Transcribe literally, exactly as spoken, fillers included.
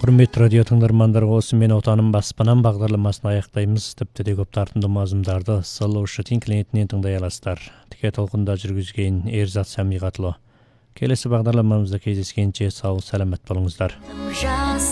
Құрметті радио тыңдармандар, осы мен отаным баспанам бағдарламасын аяқтаймыз. Тіпті де көп тартымды мазымдарды сылаушы тинклинетінен тыңдай аласыздар. Тіке толқында жүргізген Ерзат Самиғатұлы. Келесі бағдарламамызда кездескенше сау, сәлемет болыңыздар.